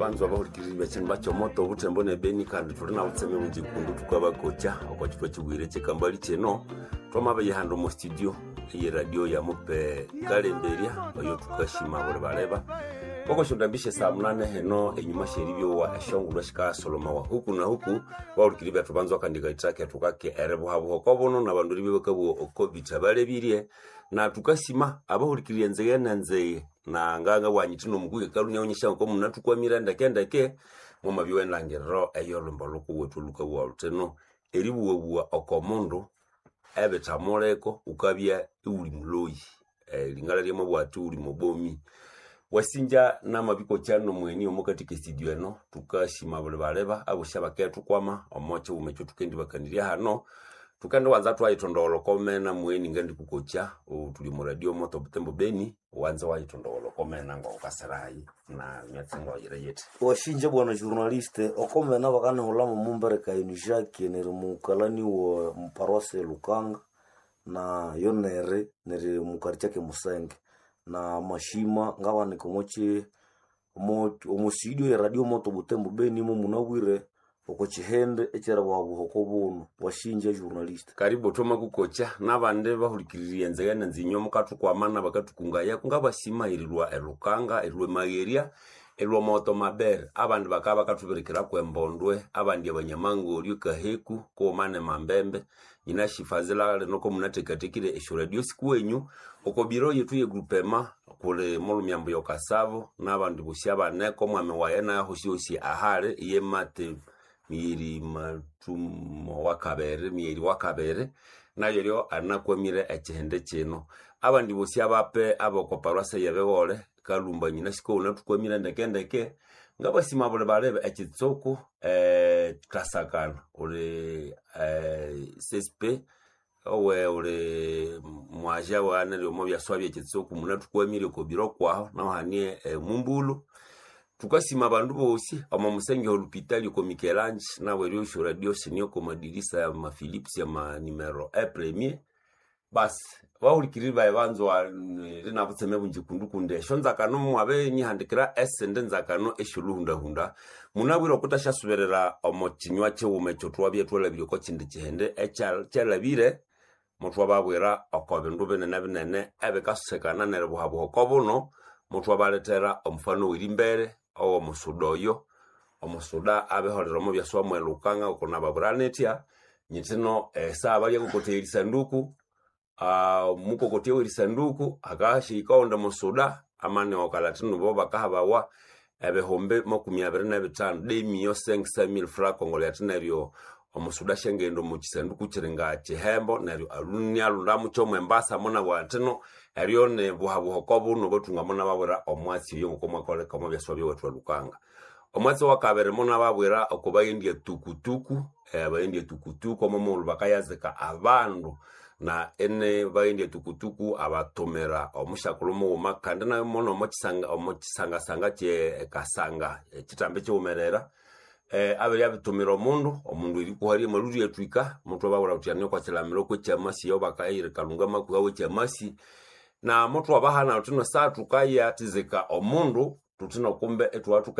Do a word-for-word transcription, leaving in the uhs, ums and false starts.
banzo abahurikirije bakini bacho moto butembo ne beni kandi turina utseme mugikundu tukabakocha okwachitwa kibwire chekambali cheno twamabe yihando mu studio ye radio ya mupe kalemberia oyo tukashima bole bareba koko shondambishe saa munane heno enyuma sheribyo wa eshongulwa shika soloma wa huku na huku bahurikirije batu banzo akandika itake tukake erebo habo kobono nabandu ribe bakabo okobita balebirie na tukasima abahurikirije nzeye nanzeye na nganga wanyitino muguye karunya onyesha ko munatu kwa miranda kenda ke mu mabiwe nangero eyolombo lokuwetu luka wa ruteno eribuwa okomondo ebe tamoleko ukabya uli muloyi eh lingala lya mabwatu uli mubomi wasinja na mabiko cyano mweni omukati ke studio no tukashima bole bareba abushaba ketu kwama omocho umecho tukendi bakandiria hano tukanda wanza twayitondolo komena mweni ngandi kukocha tuli mu radio moto butembo beni wanza wayitondolo komena ngo kasarayi na myatsengo yireyete washinje bwana journaliste okomena bakana ulama mumbereka injaki neri mukalani wo mparose Lukanga na yonere neri mukarchake Musenge na mashima ngaba nikomoche mo omusidio ya radio moto butembo beni mu munawire okochihende echera wabo hokobuno washinje journalist karibu toma kukocha nabande bahurikiririye nzegana nzinyo mukatu kwa mana bakatukungaya kungaba sima irilwa elukanga elwe mageria elwa moto mabere abandi bakaba katuberekera kwembondwe abandi abanyamango uri kaheku ko mane mambembe inashifazela lenoko munatekatekire esho radio sikwenyu okobiro yetu ye groupema kule molu myambo yokasavo nabandi busyaba neko mwame wayena hosyosi ahare yemate miri matumo wakabere miri wakabere nayo ryo anakwemire ekihende kino abandi bosi abape abokoparwase yebegole kalumba nyina siko natukwemire ndekendeke ngabasima bole barebe ekitsoko eh kasakana ole eh csp owe ole mwaja wana ryo mo byaswabye ekitsoko munatukwemire ko biro kwaho naho hanie eh, mumbulu tukasima bandu bosi ama musenge hospitali ko Mikelange nawe ryo sho radio sinyo ko madirisa ya ma Philips ya ma numero un premier bas wahurikirira babanzo rina butseme bunjikundu kunde shonza kano mwabe nyihandikira esende nzakano eshuluhunda hunda munabwira kutashasuberera omochinywa che umecho twabye twalabire ko kindi kihende echal cyalabire mutwa babwira okobe ndubene nabinene ebe kasusekana nere buhabo kobuno mutwa baletera omfano wirimbere owo musudoyo omusuda abehorera mu byaswa Lukanga okona baburanetia nyitino esaba lya kokoteri sanduku ah mukokote weri sanduku akashi ikaonda musuda amane okalatino bo bakahabawa ebehombe makumi abiri na bitano demiyo cinq mille francs congolais atinaryo omusuda shengendo mu kisanduku kirenga kihembo naryo alunya lundamu chomwe mbasa mona watino eriyo ne buhabuho kobuno botunga mona babura omwatsi yo ngoma kole kama byaswabye wetwa Lukanga omwatsi wakabere mona babura okubayendye tukutuku eh bayendye tukutuku omomulu bakayazeka abandu na ene bayendye tukutuku abatomera omushakulu mu makanda na mono mokisanga omokisanga sanga kye kasanga kitambe cyo umerera eh abeli abitomera omundu omundu iri kuhari maluri yatwika mutwa babura utyane kwa kilamiro ko cyamasi yo bakayire kalunga makuwa cyamasi na mutwa bahana utino saa tukaya tizeka omundu tutino kumbe etu watu